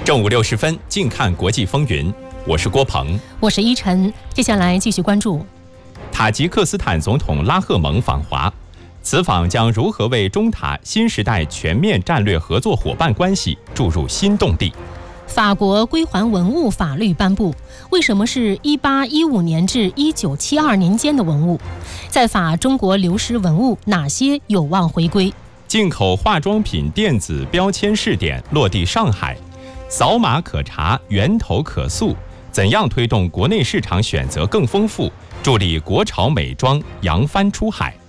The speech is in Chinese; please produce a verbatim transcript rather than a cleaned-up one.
正午六十分，近看国际风云。我是郭鹏， 我是依晨。接下来继续关注塔吉克斯坦总统拉赫蒙访华，此访将如何为中塔新时代全面战略合作伙伴关系注入新动力？ 法国归还文物法律颁布，为什么是一八一五年至一九七二年间的文物？在法中国流失文物哪些有望回归？ 进口化妆品电子标签试点落地上海，扫码可查，源头可溯，怎样推动国内市场选择更丰富，助力国潮美妆扬帆出海？